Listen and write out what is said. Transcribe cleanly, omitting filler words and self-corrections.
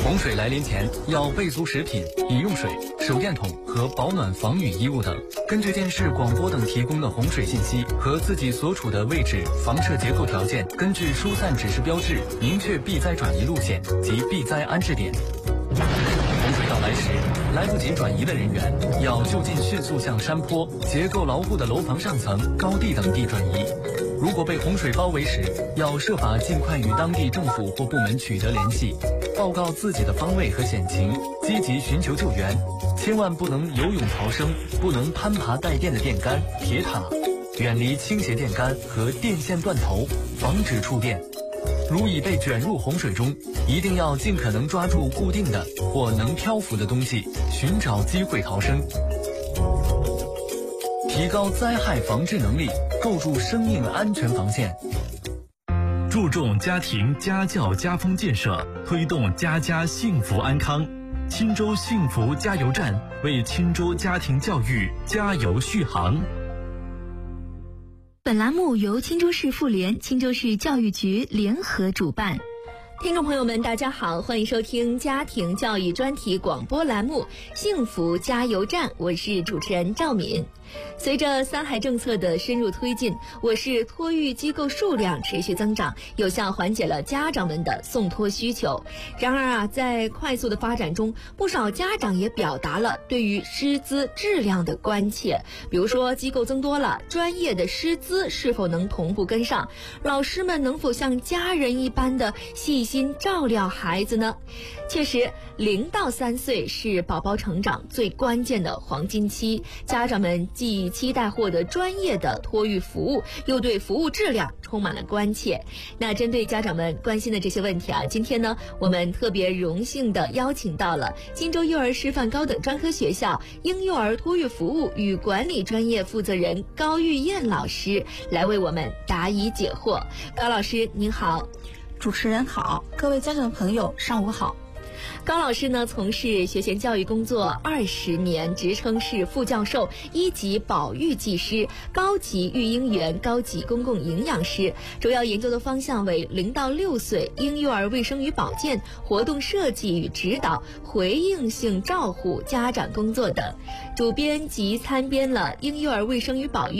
洪水来临前要备足食品、饮用水、手电筒和保暖防雨衣物等。根据电视、广播等提供的洪水信息和自己所处的位置、房舍结构条件，根据疏散指示标志，明确避灾转移路线及避灾安置点。洪水到来时，来不及转移的人员要就近迅速向山坡、结构牢固的楼房上层、高地等地转移。如果被洪水包围时，要设法尽快与当地政府或部门取得联系，报告自己的方位和险情，积极寻求救援。千万不能游泳逃生，不能攀爬带电的电杆、铁塔，远离倾斜电杆和电线断头，防止触电。如已被卷入洪水中，一定要尽可能抓住固定的或能漂浮的东西，寻找机会逃生。提高灾害防治能力，构筑生命安全防线。 注重家庭家教家风建设，推动家家幸福安康。钦州幸福加油站为钦州家庭教育加油续航。 本栏目由钦州市妇联、钦州市教育局联合主办。 听众朋友们，大家好，欢迎收听家庭教育专题广播栏目《幸福加油站》，我是主持人赵敏。随着三孩政策的深入推进，我市托育机构数量持续增长，有效缓解了家长们的送托需求。然而在快速的发展中，不少家长也表达了对于师资质量的关切。比如说，机构增多了，专业的师资是否能同步跟上？老师们能否像家人一般的细心照料孩子呢？确实，0到3岁是宝宝成长最关键的黄金期，家长们既期待获得专业的托育服务，又对服务质量充满了关切。那针对家长们关心的这些问题今天呢，我们特别荣幸的邀请到了荆州幼儿师范高等专科学校婴幼儿托育服务与管理专业负责人高玉燕老师来为我们答疑解惑。高老师您好。 主持人好，各位家长朋友上午好。 高老师呢，从事学前教育工作20年，职称是副教授、1级保育技师、高级育婴员、高级公共营养师，主要研究的方向为0到6岁婴幼儿卫生与保健、活动设计与指导、回应性照护、家长工作等，主编及参编了《婴幼儿卫生与保育》